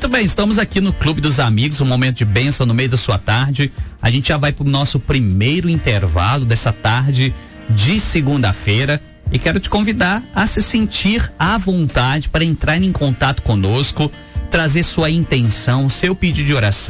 Muito bem, estamos aqui no Clube dos Amigos, um momento de bênção no meio da sua tarde. A gente já vai pro nosso primeiro intervalo dessa tarde de segunda-feira e quero te convidar a se sentir à vontade para entrar em contato conosco, trazer sua intenção, seu pedido de oração.